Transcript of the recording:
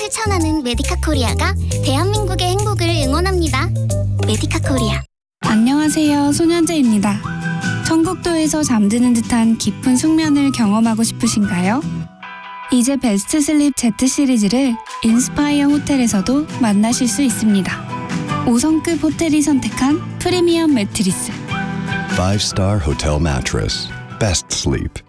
실천하는 메디카 코리아가 대한민국의 행복을 응원합니다. 메디카 코리아. 안녕하세요, 손현재입니다. 청국도에서 잠드는 듯한 깊은 숙면을 경험하고 싶으신가요? 이제 베스트 슬립 Z 시리즈를 인스파이어 호텔에서도 만나실 수 있습니다. 5성급 호텔이 선택한 프리미엄 매트리스. 5-star hotel mattress. Best sleep.